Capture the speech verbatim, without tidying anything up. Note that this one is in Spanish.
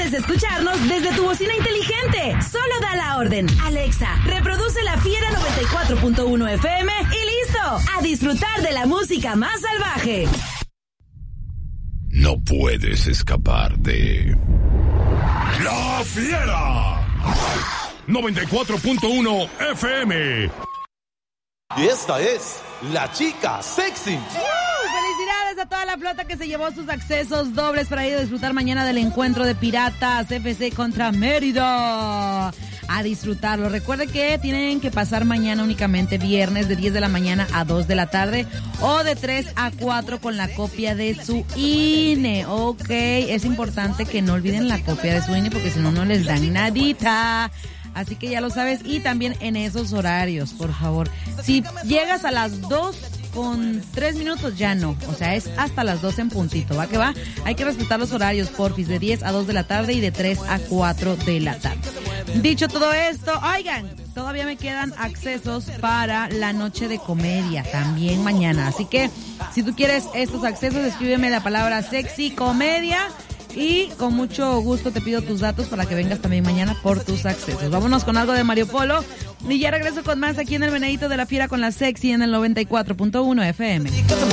puedes escucharnos desde tu bocina inteligente. Solo da la orden. Alexa, reproduce La Fiera noventa y cuatro punto uno F M y listo. A disfrutar de la música más salvaje. No puedes escapar de La Fiera noventa y cuatro punto uno F M. Y esta es la chica sexy. ¡Uh! Felicidades a toda la flota que se llevó sus accesos dobles para ir a disfrutar mañana del encuentro de Piratas F C contra Mérida. A disfrutarlo. Recuerde que tienen que pasar mañana únicamente viernes de diez de la mañana a dos de la tarde o de tres a cuatro con la copia de su I N E. Ok, es importante que no olviden la copia de su I N E porque si no, no les dan nadita. Así que ya lo sabes. Y también en esos horarios, por favor. Si llegas a las dos con tres minutos, ya no. O sea, es hasta las dos en puntito. ¿Va que va? Hay que respetar los horarios, porfis, de diez a dos de la tarde y de tres a cuatro de la tarde. Dicho todo esto, oigan, todavía me quedan accesos para la noche de comedia, también mañana. Así que, si tú quieres estos accesos, escríbeme la palabra sexy comedia y con mucho gusto te pido tus datos para que vengas también mañana por tus accesos. Vámonos con algo de Mario Polo y ya regreso con más aquí en el Venadito de la Fiera con la Sexy en el noventa y cuatro punto uno F M.